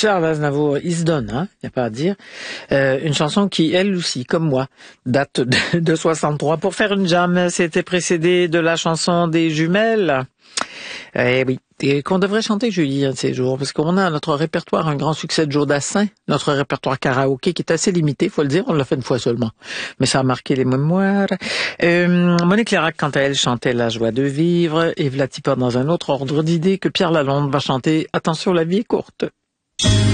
Charles Aznavour, il se donne, hein, y a pas à dire. Une chanson qui, elle aussi, comme moi, date de 63. Pour faire une jam, c'était précédé de la chanson des jumelles. Eh oui, et qu'on devrait chanter, Julie, un de ces jours, parce qu'on a à notre répertoire un grand succès de Joe Dassin, notre répertoire karaoké qui est assez limité, faut le dire, on l'a fait une fois seulement, mais ça a marqué les mémoires. Monique Lérac, quant à elle, chantait La joie de vivre, et Vlatipa dans un autre ordre d'idées que Pierre Lalonde va chanter Attention, la vie est courte.